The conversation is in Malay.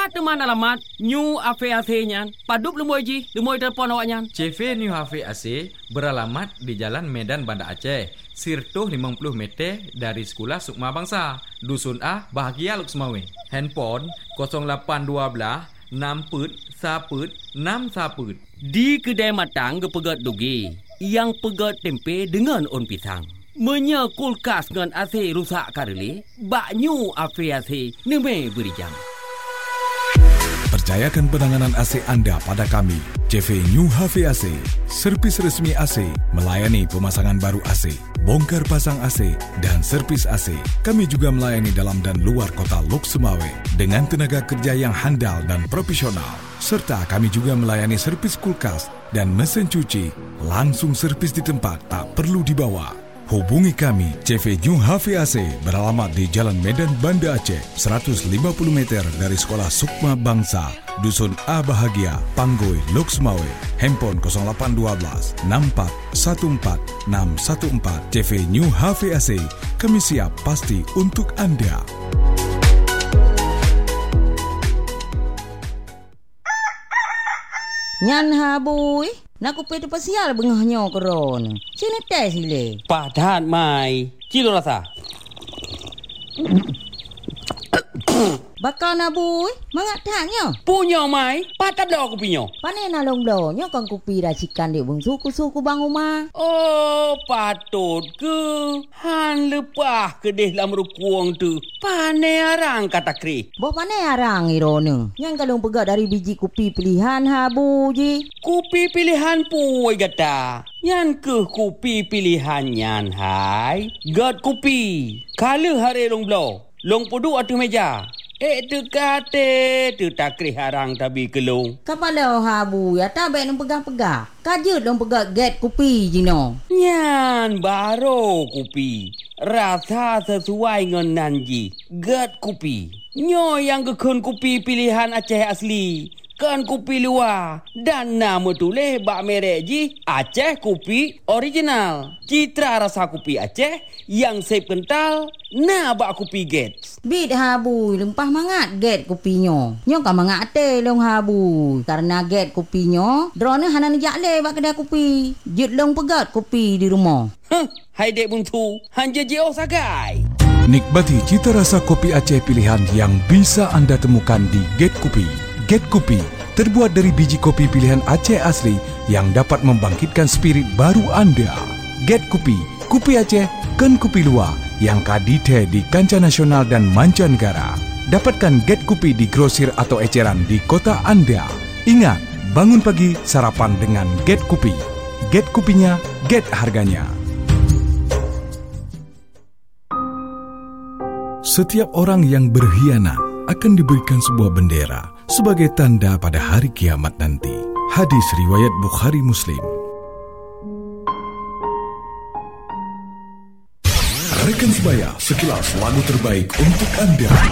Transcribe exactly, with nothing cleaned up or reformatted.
teman alamat New Hafe A C nyan. Padup lemoi ji, lemoi telefon awak nyan. C V New Hafe A C beralamat di Jalan Medan Banda Aceh, Sirtuh lima puluh meter dari Sekolah Sukma Bangsa, Dusun A, Bahagia Lok Semawe. Handphone kosong lapan dua belas enam put saput enam saput. Di kedai matang gepegat dugi, yang pegat tempe dengan on pisang. Menya kulkas dengan A C rusak kareli, bak New Hafe A C neme beri jam. Percayakan penanganan A C anda pada kami, C V New Hafe A C, servis resmi A C, melayani pemasangan baru A C, bongkar pasang A C dan servis A C. Kami juga melayani dalam dan luar kota Lok Semawe dengan tenaga kerja yang handal dan profesional. Serta kami juga melayani servis kulkas dan mesin cuci, langsung servis di tempat, tak perlu dibawa. Hubungi kami, C V New Hafe A C beralamat di Jalan Medan Banda Aceh, seratus lima puluh meter dari Sekolah Sukma Bangsa, Dusun A Bahagia, Panggoi, Lok Semawe. Handphone kosong lapan dua belas enam empat satu empat enam satu empat. C V New Hafe A C, kami siap pasti untuk anda. Nyan habui, nak kupi tu pasial bengahnya keron. Sini tes sile. Padan mai, kilo rasa. Bakal nabui, mangak taknya. Punya mai, patap dah aku punya. Pane nalong blonyo kan kupi racikan di bung suku-suku bang rumah. Oh, patut ke? Han lepah ke deh lam rukuang tu. Pane arang kata kri. Bo pane arang irone. Yang kalong pegat dari biji kupi pilihan habu ji. Kupi pilihan puai gata. Yang ke kupi pilihan nyan hai. Gat kupi. Kala hari long blo. Long pudu atu meja. Eh tu kate tu takri harang tabi kelung. Kapala habu ya tabe nang pegang-pegang. Kajut dong pegang get kupi jino. Nyan baro kupi. Rasa sesuai dengan nanji. Get kupi. Nyo yang kekun kupi pilihan Aceh asli. Kan kupi luar. Dan nama tulis bak merek ji Aceh Kupi Original. Citra rasa kupi Aceh yang sep kental. Nah bak kupi get. Bit habu lempah mangat get kupinyo. Nyo kan mangat te long habu. Karena get kupinyo, drone hanan jak le bak kedai kupi. Jut long pegat kupi di rumah. Huh, hai dek buntu. Hanja jauh sagai. Nikmati cita rasa kopi Aceh pilihan yang bisa anda temukan di Get Kupi. Get Kupi terbuat dari biji kopi pilihan Aceh asli yang dapat membangkitkan spirit baru anda. Get Kupi, Kupi Aceh, kan Kupi luar yang kadite di kancah nasional dan mancanegara. Dapatkan Get Kupi di grosir atau eceran di kota anda. Ingat, bangun pagi sarapan dengan Get Kupi. Get Kupinya, get harganya. Setiap orang yang berkhianat akan diberikan sebuah bendera sebagai tanda pada hari kiamat nanti. Hadis riwayat Bukhari Muslim. Rekan sebaya, sekilas lagu terbaik untuk anda.